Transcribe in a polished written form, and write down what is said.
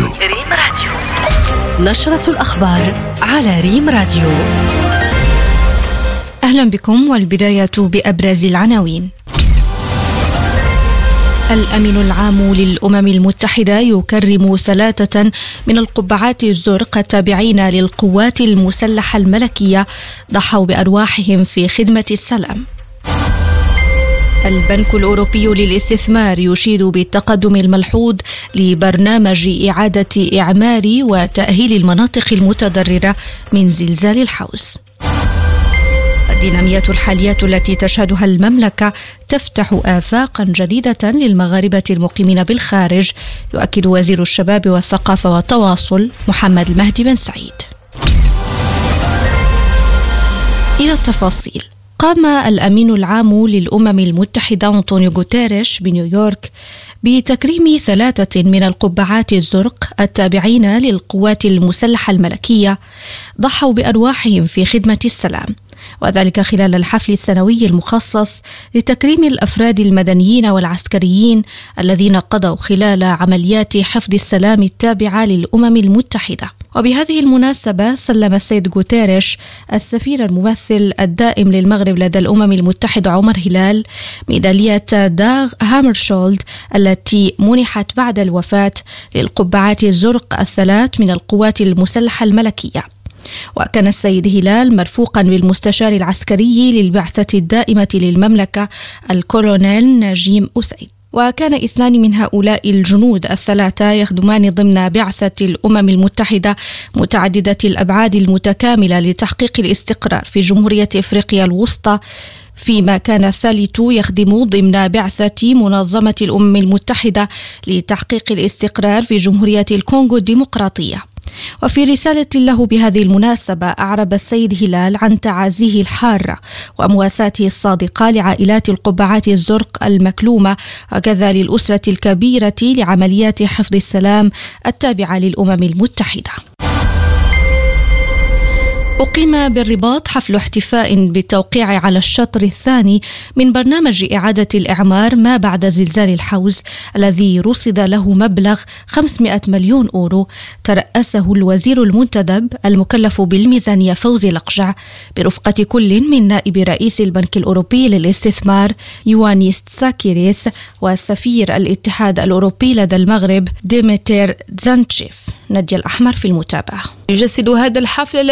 ريم راديو. نشرة الأخبار على ريم راديو. أهلا بكم، والبداية بأبرز العناوين. الأمين العام للأمم المتحدة يكرم 3 من القبعات الزرق التابعين للقوات المسلحة الملكية ضحوا بأرواحهم في خدمة السلام. البنك الأوروبي للاستثمار يشيد بالتقدم الملحوظ لبرنامج إعادة إعمار وتأهيل المناطق المتضررة من زلزال الحوز. الدينامية الحالية التي تشهدها المملكة تفتح آفاقا جديدة للمغاربة المقيمين بالخارج، يؤكد وزير الشباب والثقافة والتواصل محمد المهدي بن سعيد. إلى التفاصيل. قام الأمين العام للأمم المتحدة أنطونيو غوتيريش بنيويورك بتكريم 3 من القبعات الزرق التابعين للقوات المسلحة الملكية ضحوا بأرواحهم في خدمة السلام، وذلك خلال الحفل السنوي المخصص لتكريم الأفراد المدنيين والعسكريين الذين قضوا خلال عمليات حفظ السلام التابعة للأمم المتحدة. وبهذه المناسبة سلم السيد غوتيريش السفير الممثل الدائم للمغرب لدى الأمم المتحدة عمر هلال ميدالية داغ هامرشولد التي منحت بعد الوفاة للقبعات الزرق 3 من القوات المسلحة الملكية. وكان السيد هلال مرفوقا بالمستشار العسكري للبعثة الدائمة للمملكة الكولونيل نجيم أسيد. وكان 2 من هؤلاء الجنود 3 يخدمان ضمن بعثة الأمم المتحدة متعددة الأبعاد المتكاملة لتحقيق الاستقرار في جمهورية إفريقيا الوسطى، فيما كان الثالث يخدم ضمن بعثة منظمة الأمم المتحدة لتحقيق الاستقرار في جمهورية الكونغو الديمقراطية. وفي رسالة له بهذه المناسبة أعرب السيد هلال عن تعازيه الحارة ومواساته الصادقة لعائلات القبعات الزرق المكلومة، وكذا للأسرة الكبيرة لعمليات حفظ السلام التابعة للأمم المتحدة. أقيم بالرباط حفل احتفاء بالتوقيع على الشطر الثاني من برنامج إعادة الإعمار ما بعد زلزال الحوز الذي رصد له مبلغ 500 مليون أورو، ترأسه الوزير المنتدب المكلف بالميزانية فوزي لقجع برفقة كل من نائب رئيس البنك الأوروبي للاستثمار يوانيس تساكيريس وسفير الاتحاد الأوروبي لدى المغرب ديمتر زانتشيف. نجي الأحمر في المتابعة. يجسد هذا الحفل